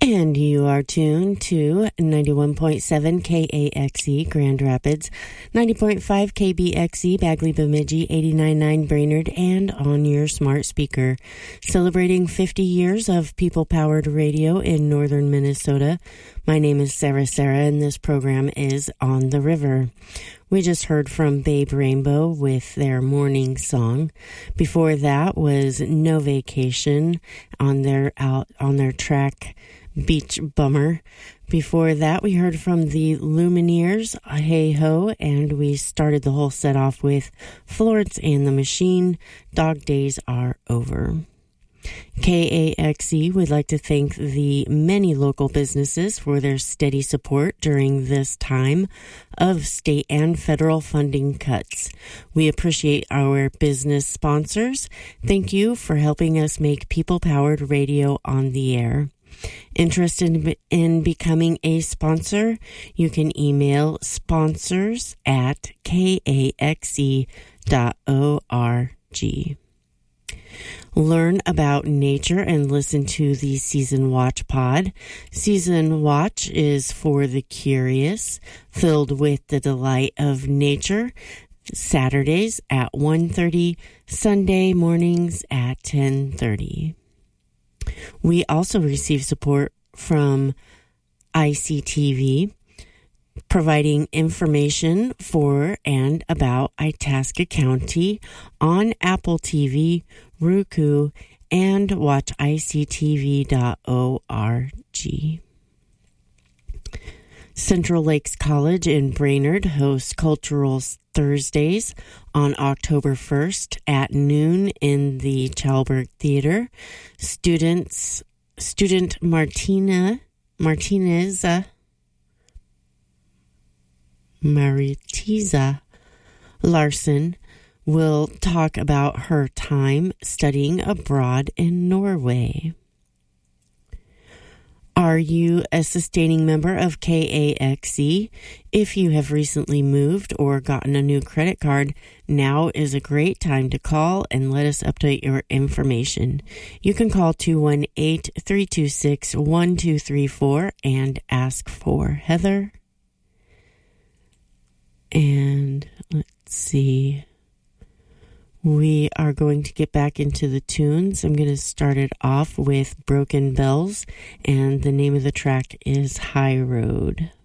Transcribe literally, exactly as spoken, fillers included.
And you are tuned to ninety-one point seven K A X E Grand Rapids, ninety point five K B X E Bagley Bemidji, eighty-nine point nine Brainerd, and on your smart speaker. Celebrating fifty years of people-powered radio in northern Minnesota. My name is Sarah Sarah, and this program is On the River. We just heard from Babe Rainbow with their morning song. Before that was No Vacation on their out on their track Beach Bummer. Before that, we heard from the Lumineers, Hey Ho, and we started the whole set off with Florence and the Machine, Dog Days Are Over. K A X E would like to thank the many local businesses for their steady support during this time of state and federal funding cuts. We appreciate our business sponsors. Thank you for helping us make people-powered radio on the air. Interested in, in becoming a sponsor? You can email sponsors at K A X E dot org. Learn about nature and listen to the Season Watch pod. Season Watch is for the curious, filled with the delight of nature. Saturdays at one thirty, Sunday mornings at ten thirty. We also receive support from I C T V, providing information for and about Itasca County on Apple T V, Roku, and watch I C T V dot org. Central Lakes College in Brainerd hosts Cultural Thursdays on October first at noon in the Chalberg Theater. Students, student Martina Martinez uh, Maritiza Larson will talk about her time studying abroad in Norway. Are you a sustaining member of K A X E? If you have recently moved or gotten a new credit card, now is a great time to call and let us update your information. You can call two one eight, three two six, one two three four and ask for Heather. And let's see. We are going to get back into the tunes. I'm going to start it off with Broken Bells, and the name of the track is High Road.